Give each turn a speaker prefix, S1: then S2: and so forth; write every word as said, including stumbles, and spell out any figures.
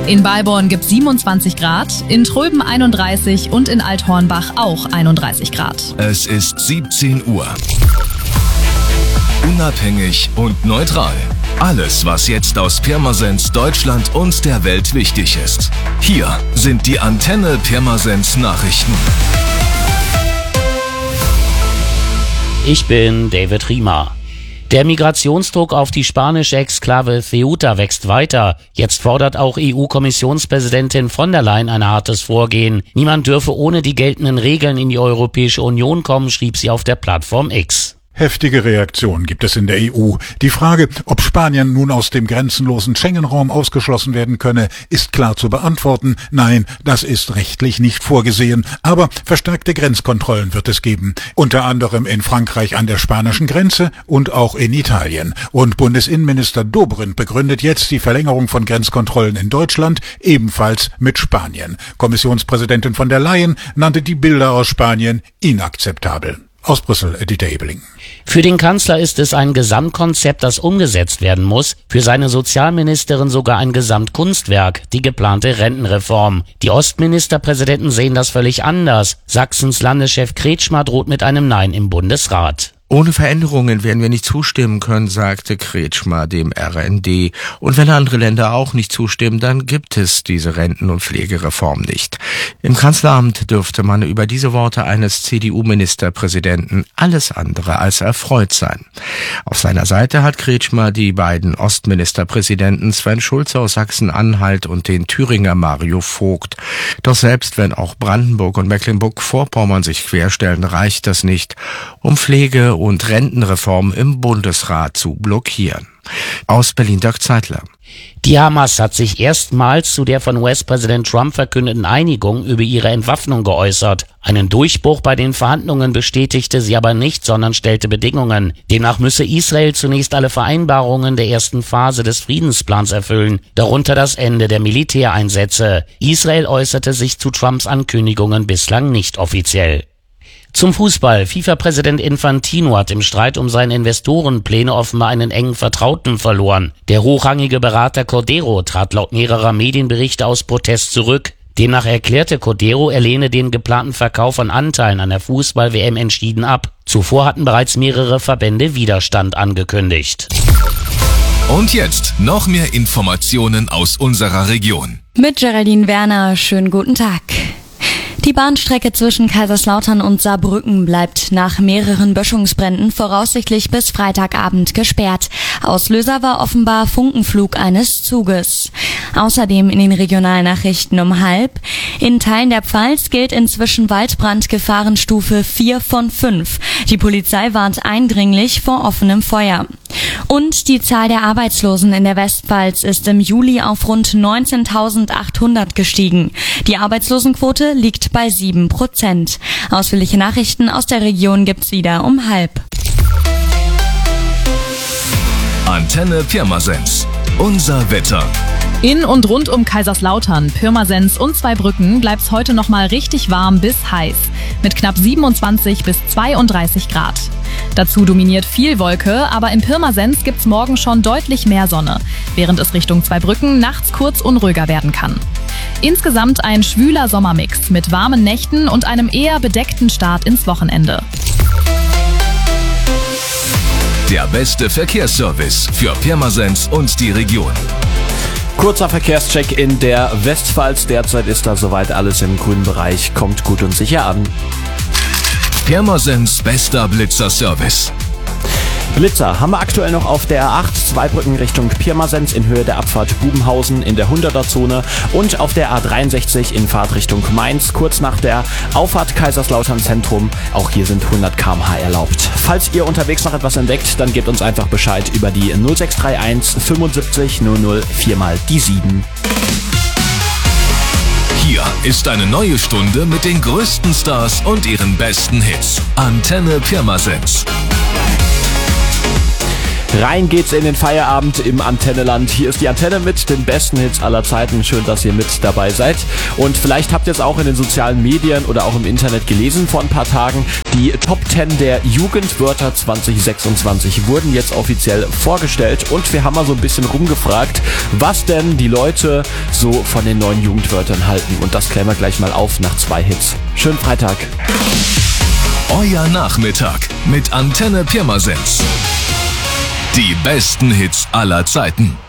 S1: In Balborn gibt es siebenundzwanzig Grad, in Tröben einunddreißig und in Althornbach auch einunddreißig Grad.
S2: Es ist siebzehn Uhr. Unabhängig und neutral. Alles, was jetzt aus Pirmasens, Deutschland und der Welt wichtig ist. Hier sind die Antenne Pirmasens Nachrichten.
S3: Ich bin David Riemer. Der Migrationsdruck auf die spanische Exklave Ceuta wächst weiter. Jetzt fordert auch E U-Kommissionspräsidentin von der Leyen ein hartes Vorgehen. Niemand dürfe ohne die geltenden Regeln in die Europäische Union kommen, schrieb sie auf der Plattform X.
S4: Heftige Reaktionen gibt es in der E U. Die Frage, ob Spanien nun aus dem grenzenlosen Schengen-Raum ausgeschlossen werden könne, ist klar zu beantworten. Nein, das ist rechtlich nicht vorgesehen. Aber verstärkte Grenzkontrollen wird es geben. Unter anderem in Frankreich an der spanischen Grenze und auch in Italien. Und Bundesinnenminister Dobrindt begründet jetzt die Verlängerung von Grenzkontrollen in Deutschland ebenfalls mit Spanien. Kommissionspräsidentin von der Leyen nannte die Bilder aus Spanien inakzeptabel. Aus Brüssel, Dieter Ebeling.
S3: Für den Kanzler ist es ein Gesamtkonzept, das umgesetzt werden muss. Für seine Sozialministerin sogar ein Gesamtkunstwerk, die geplante Rentenreform. Die Ostministerpräsidenten sehen das völlig anders. Sachsens Landeschef Kretschmer droht mit einem Nein im Bundesrat.
S5: Ohne Veränderungen werden wir nicht zustimmen können, sagte Kretschmer dem R N D. Und wenn andere Länder auch nicht zustimmen, dann gibt es diese Renten- und Pflegereform nicht. Im Kanzleramt dürfte man über diese Worte eines C D U-Ministerpräsidenten alles andere als erfreut sein. Auf seiner Seite hat Kretschmer die beiden Ostministerpräsidenten Sven Schulze aus Sachsen-Anhalt und den Thüringer Mario Vogt. Doch selbst wenn auch Brandenburg und Mecklenburg-Vorpommern sich querstellen, reicht das nicht, um Pflege- und Rentenreform im Bundesrat zu blockieren. Aus Berlin Dirk Zeitler.
S3: Die Hamas hat sich erstmals zu der von U S-Präsident Trump verkündeten Einigung über ihre Entwaffnung geäußert. Einen Durchbruch bei den Verhandlungen bestätigte sie aber nicht, sondern stellte Bedingungen. Demnach müsse Israel zunächst alle Vereinbarungen der ersten Phase des Friedensplans erfüllen, darunter das Ende der Militäreinsätze. Israel äußerte sich zu Trumps Ankündigungen bislang nicht offiziell. Zum Fußball. FIFA-Präsident Infantino hat im Streit um seine Investorenpläne offenbar einen engen Vertrauten verloren. Der hochrangige Berater Cordero trat laut mehrerer Medienberichte aus Protest zurück. Demnach erklärte Cordero, er lehne den geplanten Verkauf von Anteilen an der Fußball-W M entschieden ab. Zuvor hatten bereits mehrere Verbände Widerstand angekündigt.
S2: Und jetzt noch mehr Informationen aus unserer Region.
S6: Mit Geraldine Werner, schönen guten Tag. Die Bahnstrecke zwischen Kaiserslautern und Saarbrücken bleibt nach mehreren Böschungsbränden voraussichtlich bis Freitagabend gesperrt. Auslöser war offenbar Funkenflug eines Zuges. Außerdem in den Regionalnachrichten um halb. In Teilen der Pfalz gilt inzwischen Waldbrandgefahrenstufe vier von fünf. Die Polizei warnt eindringlich vor offenem Feuer. Und die Zahl der Arbeitslosen in der Westpfalz ist im Juli auf rund neunzehntausendachthundert gestiegen. Die Arbeitslosenquote liegt bei sieben Prozent. Ausführliche Nachrichten aus der Region gibt's wieder um halb.
S2: Antenne Pirmasens. Unser Wetter.
S1: In und rund um Kaiserslautern, Pirmasens und Zweibrücken bleibt's heute noch mal richtig warm bis heiß. Mit knapp siebenundzwanzig bis zweiunddreißig Grad. Dazu dominiert viel Wolke, aber in Pirmasens gibt's morgen schon deutlich mehr Sonne, während es Richtung Zweibrücken nachts kurz unruhiger werden kann. Insgesamt ein schwüler Sommermix mit warmen Nächten und einem eher bedeckten Start ins Wochenende.
S2: Der beste Verkehrsservice für Pirmasens und die Region.
S7: Kurzer Verkehrscheck in der Westpfalz. Derzeit ist da soweit alles im grünen Bereich. Kommt gut und sicher an.
S2: Pirmasens bester Blitzerservice.
S7: Blitzer haben wir aktuell noch auf der A acht, Zweibrücken Richtung Pirmasens in Höhe der Abfahrt Bubenhausen in der hunderter-Zone und auf der A dreiundsechzig in Fahrtrichtung Mainz, kurz nach der Auffahrt Kaiserslautern Zentrum. Auch hier sind hundert Kilometer pro Stunde erlaubt. Falls ihr unterwegs noch etwas entdeckt, dann gebt uns einfach Bescheid über die null sechs drei eins fünfundsiebzig null null vier mal die sieben.
S2: Hier ist eine neue Stunde mit den größten Stars und ihren besten Hits. Antenne Pirmasens.
S7: Rein geht's in den Feierabend im Antenneland. Hier ist die Antenne mit den besten Hits aller Zeiten. Schön, dass ihr mit dabei seid. Und vielleicht habt ihr es auch in den sozialen Medien oder auch im Internet gelesen vor ein paar Tagen. Die Top zehn der Jugendwörter zwanzig sechsundzwanzig wurden jetzt offiziell vorgestellt. Und wir haben mal so ein bisschen rumgefragt, was denn die Leute so von den neuen Jugendwörtern halten. Und das klären wir gleich mal auf nach zwei Hits. Schönen Freitag.
S2: Euer Nachmittag mit Antenne Pirmasens. Die besten Hits aller Zeiten.